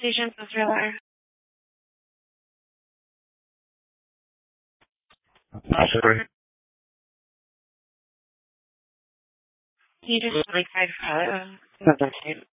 station for thriller? Sorry. Can you just like five